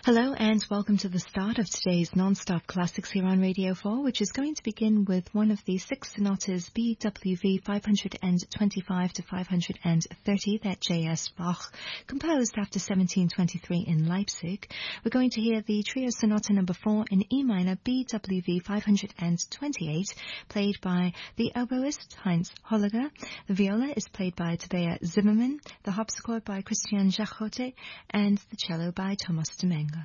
Hello and welcome to the start of today's non-stop classics here on Radio 4, which is going to begin with one of the six sonatas BWV 525 to 530 that J.S. Bach composed after 1723 in Leipzig. We're going to hear the trio sonata number 4 in E minor BWV 528, played by the oboist Heinz Holliger. The viola is played by Tabea Zimmermann, the harpsichord by Christian Jachote, and the cello by Thomas Domingo.